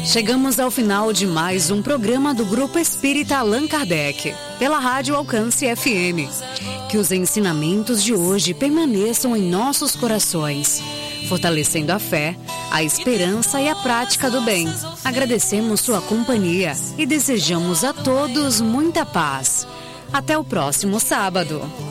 Chegamos ao final de mais um programa do Grupo Espírita Allan Kardec, pela Rádio Alcance FM. Que os ensinamentos de hoje permaneçam em nossos corações, fortalecendo a fé, a esperança e a prática do bem. Agradecemos sua companhia e desejamos a todos muita paz. Até o próximo sábado.